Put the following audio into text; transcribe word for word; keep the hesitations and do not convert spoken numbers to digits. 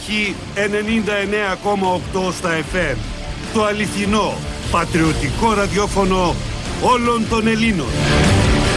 Έχει ενενήντα εννέα κόμμα οκτώ στα εφ εμ. Το αληθινό, πατριωτικό ραδιόφωνο όλων των Ελλήνων.